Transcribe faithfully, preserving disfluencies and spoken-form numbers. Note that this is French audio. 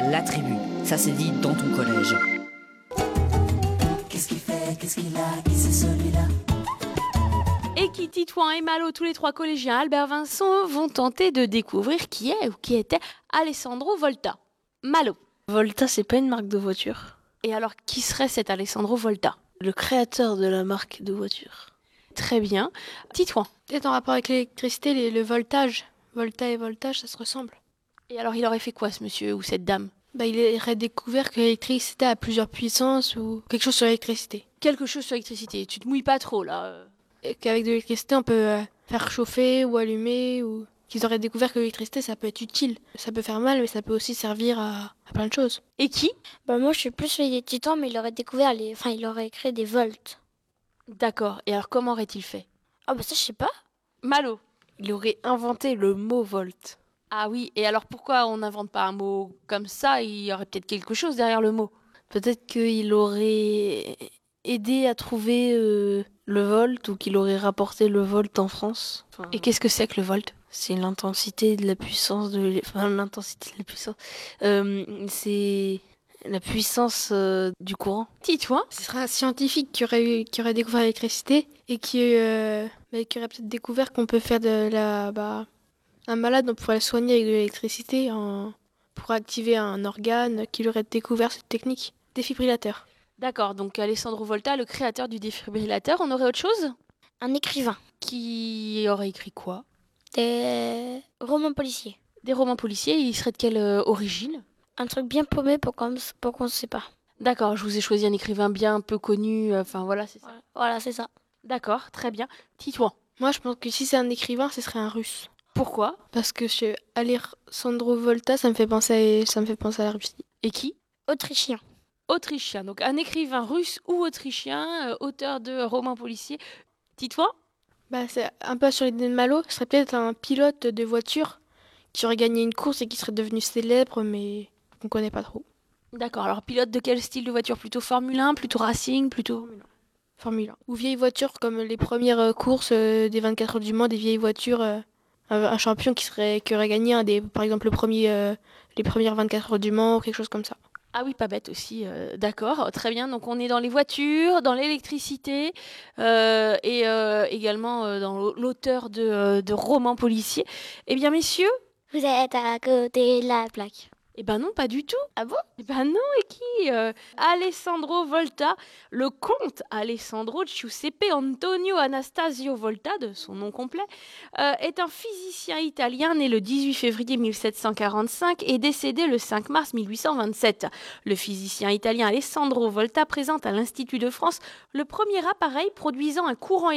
la tribu. Ça c'est dit dans ton collège. Qu'est-ce qu'il fait, qu'est-ce qu'il a, qui c'est celui-là? Et qui, Titouan et Malo, tous les trois collégiens Albert Vincent, vont tenter de découvrir qui est ou qui était Alessandro Volta. Malo. Volta, c'est pas une marque de voiture. Et alors, qui serait cet Alessandro Volta? Le créateur de la marque de voiture. Très bien. Titouan. Peut-être en rapport avec l'électricité, les- le voltage. Volta et voltage, ça se ressemble. Et alors, il aurait fait quoi, ce monsieur ou cette dame? Bah, il aurait découvert que l'électricité a plusieurs puissances ou quelque chose sur l'électricité. Quelque chose sur l'électricité. Tu te mouilles pas trop, là. Et qu'avec de l'électricité, on peut euh, faire chauffer ou allumer. Ou qu'ils auraient découvert que l'électricité, ça peut être utile. Ça peut faire mal, mais ça peut aussi servir à, à plein de choses. Et qui? Bah moi, je suis plus les titans, mais il aurait découvert les... Enfin, il aurait créé des volts. D'accord. Et alors, comment aurait-il fait? Ah bah ça, je sais pas. Malo. Il aurait inventé le mot volt. Ah oui, et alors pourquoi on n'invente pas un mot comme ça? Il y aurait peut-être quelque chose derrière le mot. Peut-être qu'il aurait aidé à trouver euh, le volt ou qu'il aurait rapporté le volt en France. Enfin, Et qu'est-ce que c'est que le volt? c'est l'intensité de la puissance de l'é- enfin l'intensité de la puissance. Euh, c'est la puissance euh, du courant. Titouan? Ce serait un scientifique qui aurait, eu- qui aurait découvert l'électricité et qui, euh, bah, qui aurait peut-être découvert qu'on peut faire de la... Bah, un malade, on pourrait le soigner avec de l'électricité en, pour activer un organe, qu'il aurait découvert cette technique. Défibrillateur. D'accord, donc Alessandro Volta, le créateur du défibrillateur. On aurait autre chose? Un écrivain. Qui aurait écrit quoi? Des romans policiers. Des romans policiers. Il serait de quelle euh, origine? Un truc bien paumé pour qu'on pour qu'on ne sait pas. D'accord, je vous ai choisi un écrivain bien peu connu. euh, Enfin voilà, c'est ça. Voilà, c'est ça. D'accord, très bien. Titouan. Moi, je pense que si c'est un écrivain, ce serait un russe. Pourquoi? Parce que chez Alessandro Volta, ça me fait penser à, ça me fait penser à la Russie. Et qui? Autrichien. Autrichien. Donc un écrivain russe ou autrichien, euh, auteur de romans policiers. Titouan? Bah, c'est un peu sur l'idée de Malo. Ce serait peut-être un pilote de voiture qui aurait gagné une course et qui serait devenu célèbre, mais qu'on connaît pas trop. D'accord, alors pilote de quel style de voiture? Plutôt Formule un, plutôt Racing, plutôt... Formule un. Ou vieilles voitures comme les premières euh, courses euh, des vingt-quatre heures du Mans, des vieilles voitures. euh, un, un champion qui, serait, qui aurait gagné, un des, par exemple, le premier, euh, les premières vingt-quatre heures du Mans, ou quelque chose comme ça. Ah oui, pas bête aussi, euh, d'accord, très bien. Donc on est dans les voitures, dans l'électricité euh, et euh, également euh, dans l'au- l'auteur de, euh, de romans policiers. Eh bien messieurs, Vous êtes à côté de la plaque. eh ben non, pas du tout. Ah bon? Eh ben non, et qui euh, Alessandro Volta, le comte Alessandro Giuseppe Antonio Anastasio Volta, de son nom complet, euh, est un physicien italien né le dix-huit février mille sept cent quarante-cinq et décédé le cinq mars mille huit cent vingt-sept. Le physicien italien Alessandro Volta présente à l'Institut de France le premier appareil produisant un courant